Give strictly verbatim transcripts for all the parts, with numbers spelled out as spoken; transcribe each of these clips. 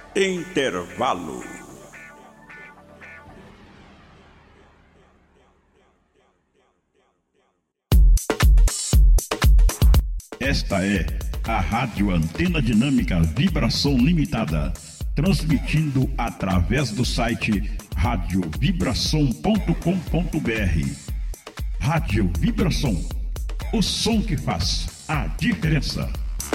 Intervalo. Esta é a Rádio Antena Dinâmica Vibração Limitada, transmitindo através do site rádio vibração ponto com ponto br. Rádio Vibração, o som que faz a diferença.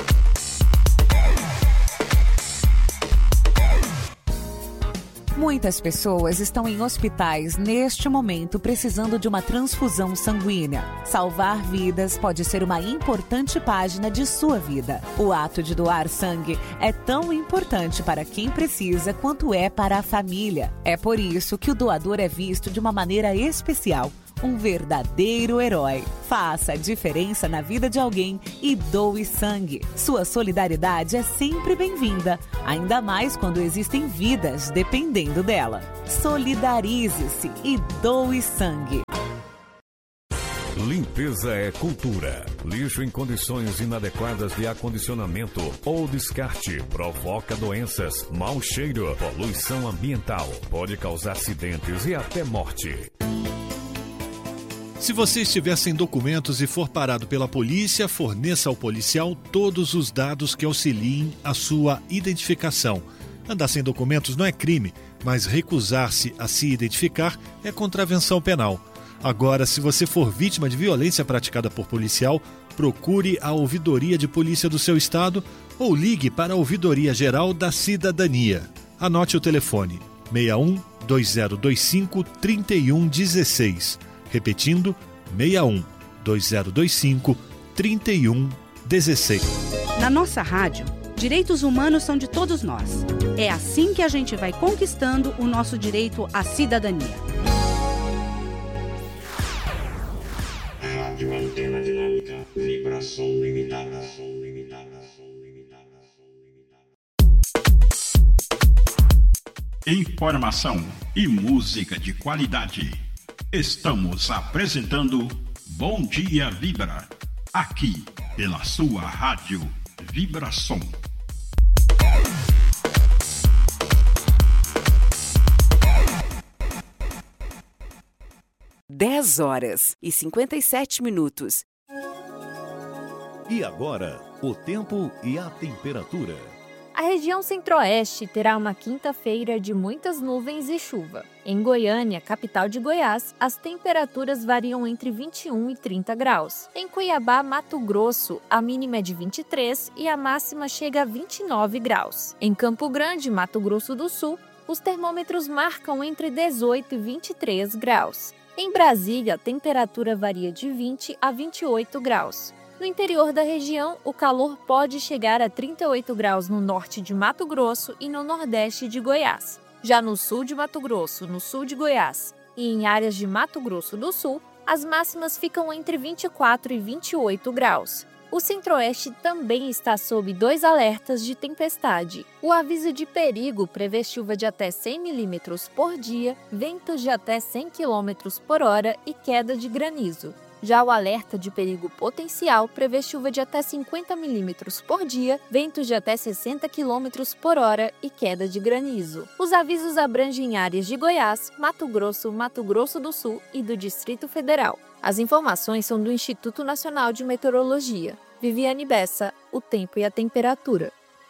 Muitas pessoas estão em hospitais neste momento precisando de uma transfusão sanguínea. Salvar vidas pode ser uma importante página de sua vida. O ato de doar sangue é tão importante para quem precisa quanto é para a família. É por isso que o doador é visto de uma maneira especial. Um verdadeiro herói. Faça a diferença na vida de alguém e doe sangue. Sua solidariedade é sempre bem-vinda, ainda mais quando existem vidas dependendo dela. Solidarize-se e doe sangue. Limpeza é cultura. Lixo em condições inadequadas de acondicionamento ou descarte provoca doenças, mau cheiro, poluição ambiental, pode causar acidentes e até morte. Se você estiver sem documentos e for parado pela polícia, forneça ao policial todos os dados que auxiliem a sua identificação. Andar sem documentos não é crime, mas recusar-se a se identificar é contravenção penal. Agora, se você for vítima de violência praticada por policial, procure a Ouvidoria de Polícia do seu estado ou ligue para a Ouvidoria Geral da Cidadania. Anote o telefone seis um dois zero dois cinco três um um seis. Repetindo, seis um dois zero dois cinco três um um seis. Na nossa rádio, direitos humanos são de todos nós. É assim que a gente vai conquistando o nosso direito à cidadania. Rádio Antena Dinâmica, vibração limitada. Informação e música de qualidade. Estamos apresentando Bom Dia Vibra, aqui pela sua Rádio Vibração. dez horas e cinquenta e sete minutos. E agora, o tempo e a temperatura. A região centro-oeste terá uma quinta-feira de muitas nuvens e chuva. Em Goiânia, capital de Goiás, as temperaturas variam entre vinte e um e trinta graus. Em Cuiabá, Mato Grosso, a mínima é de vinte e três e a máxima chega a vinte e nove graus. Em Campo Grande, Mato Grosso do Sul, os termômetros marcam entre dezoito e vinte e três graus. Em Brasília, a temperatura varia de vinte a vinte e oito graus. No interior da região, o calor pode chegar a trinta e oito graus no norte de Mato Grosso e no nordeste de Goiás. Já no sul de Mato Grosso, no sul de Goiás e em áreas de Mato Grosso do Sul, as máximas ficam entre vinte e quatro e vinte e oito graus. O centro-oeste também está sob dois alertas de tempestade. O aviso de perigo prevê chuva de até cem milímetros por dia, ventos de até cem quilômetros por hora e queda de granizo. Já o alerta de perigo potencial prevê chuva de até cinquenta milímetros por dia, ventos de até sessenta quilômetros por hora e queda de granizo. Os avisos abrangem áreas de Goiás, Mato Grosso, Mato Grosso do Sul e do Distrito Federal. As informações são do Instituto Nacional de Meteorologia. Viviane Bessa, o tempo e a temperatura.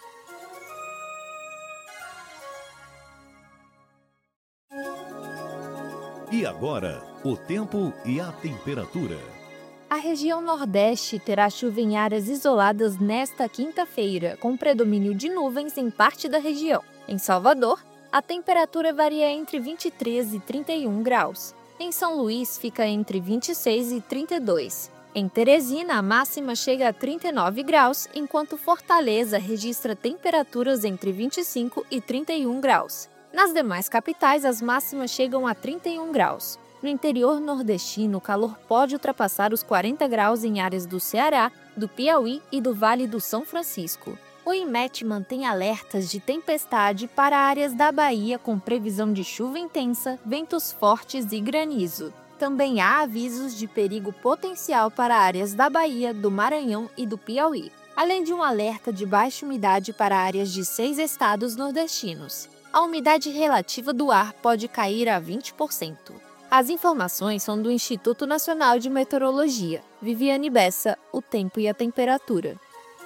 E agora, o tempo e a temperatura. A região Nordeste terá chuva em áreas isoladas nesta quinta-feira, com predomínio de nuvens em parte da região. Em Salvador, a temperatura varia entre vinte e três e trinta e um graus. Em São Luís, fica entre vinte e seis e trinta e dois. Em Teresina, a máxima chega a trinta e nove graus, enquanto Fortaleza registra temperaturas entre vinte e cinco e trinta e um graus. Nas demais capitais, as máximas chegam a trinta e um graus. No interior nordestino, o calor pode ultrapassar os quarenta graus em áreas do Ceará, do Piauí e do Vale do São Francisco. O IMET mantém alertas de tempestade para áreas da Bahia com previsão de chuva intensa, ventos fortes e granizo. Também há avisos de perigo potencial para áreas da Bahia, do Maranhão e do Piauí. além de um alerta de baixa umidade para áreas de seis estados nordestinos. A umidade relativa do ar pode cair a vinte por cento. As informações são do Instituto Nacional de Meteorologia. Viviane Bessa, o tempo e a temperatura.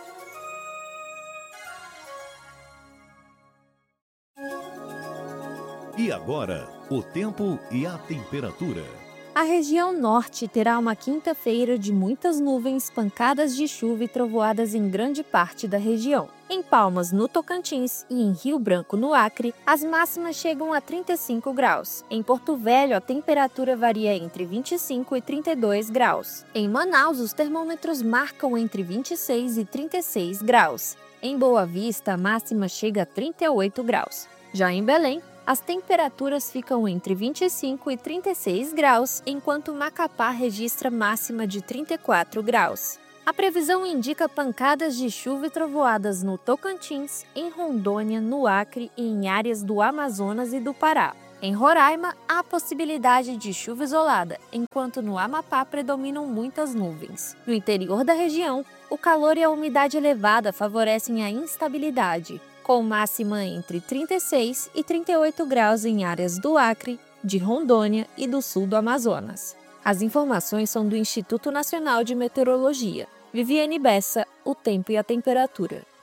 E agora, o tempo e a temperatura. A região norte terá uma quinta-feira de muitas nuvens, pancadas de chuva e trovoadas em grande parte da região. Em Palmas, no Tocantins, e em Rio Branco, no Acre, as máximas chegam a trinta e cinco graus. Em Porto Velho, a temperatura varia entre vinte e cinco e trinta e dois graus. Em Manaus, os termômetros marcam entre vinte e seis e trinta e seis graus. Em Boa Vista, a máxima chega a trinta e oito graus. Já em Belém, as temperaturas ficam entre vinte e cinco e trinta e seis graus, enquanto Macapá registra máxima de trinta e quatro graus. A previsão indica pancadas de chuva e trovoadas no Tocantins, em Rondônia, no Acre e em áreas do Amazonas e do Pará. Em Roraima, há possibilidade de chuva isolada, enquanto no Amapá predominam muitas nuvens. No interior da região, o calor e a umidade elevada favorecem a instabilidade, com máxima entre trinta e seis e trinta e oito graus em áreas do Acre, de Rondônia e do sul do Amazonas. As informações são do Instituto Nacional de Meteorologia. Viviane Bessa, o tempo e a temperatura.